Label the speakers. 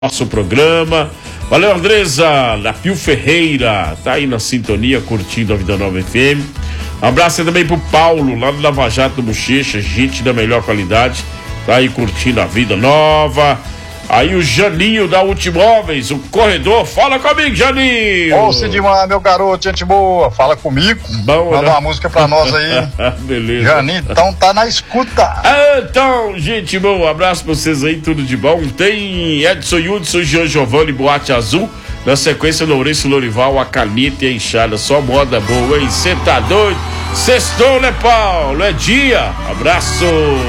Speaker 1: nosso programa. Valeu, Andresa, da Pio Ferreira, tá aí na sintonia, curtindo a Vida Nova FM. Um abraço aí também pro Paulo, lá do Lava Jato do Bochecha, gente da melhor qualidade, tá aí curtindo a Vida Nova. Aí o Janinho da Ultimóveis, o corredor, fala comigo, Janinho!
Speaker 2: Ô, Sidmar, meu garoto, gente boa, fala comigo.
Speaker 1: Bom,
Speaker 2: manda
Speaker 1: né?
Speaker 2: uma música pra nós aí.
Speaker 1: Beleza.
Speaker 2: Janinho, então tá na escuta.
Speaker 1: Então, gente boa, um abraço pra vocês aí, tudo de bom. Tem Edson Hudson, Jean Giovanni, Boate Azul. Na sequência, Lourenço Lorival, a caneta e a enxada. Só moda boa, hein? Cê tá doido? Sextou, né, Paulo? É dia. Abraço.